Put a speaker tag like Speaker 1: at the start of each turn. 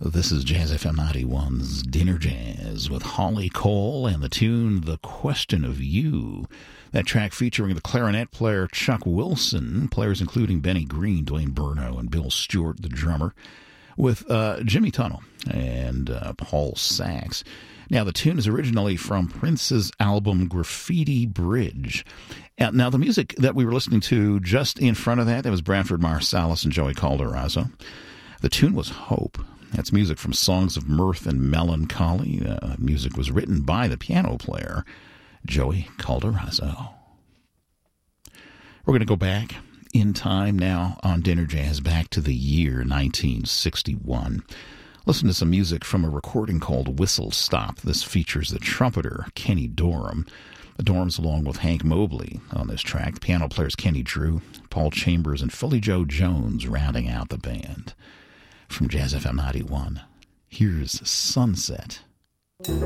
Speaker 1: This is Jazz FM 91's Dinner Jazz with Holly Cole and the tune The Question of You. That track featuring the clarinet player Chuck Wilson, players including Benny Green, Dwayne Burno, and Bill Stewart, the drummer, with Jimmy Tunnell and Paul Sax. Now, the tune is originally from Prince's album Graffiti Bridge. Now, the music that we were listening to just in front of that was Branford Marsalis and Joey Calderazzo. The tune was Hope. That's music from Songs of Mirth and Melancholy. Music was written by the piano player, Joey Calderazzo. We're going to go back in time now on Dinner Jazz, back to the year 1961. Listen to some music from a recording called Whistle Stop. This features the trumpeter, Kenny Dorham. The Dorhams along with Hank Mobley on this track. The piano players Kenny Drew, Paul Chambers, and Philly Joe Jones rounding out the band. From Jazz FM 91, here's Sunset.